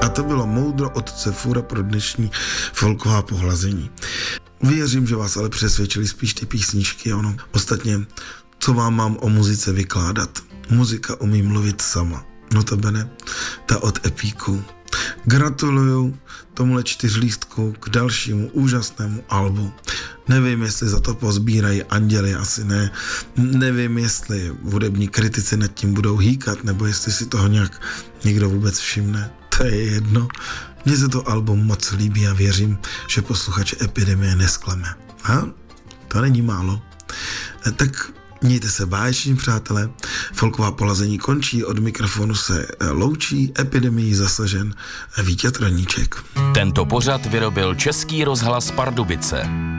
A to bylo moudro otce Fura pro dnešní folková pohlazení. Věřím, že vás ale přesvědčili spíš ty písničky, ono. Ostatně, co vám mám o muzice vykládat? Muzika umí mluvit sama. Notabene, ta od Epíku. Gratuluju tomuhle 4lístku k dalšímu úžasnému albu. Nevím, jestli za to pozbírají anděli, asi ne. Nevím, jestli hudební kritici nad tím budou hýkat, nebo jestli si toho nějak někdo vůbec všimne. To je jedno. Mně se to album moc líbí a věřím, že posluchače Epidemie nesklame. A to není málo. Tak mějte se báječně, přátelé. Folková polazení končí, od mikrofonu se loučí, epidemií zasažen Vítěz Roníček. Tento pořad vyrobil Český rozhlas Pardubice.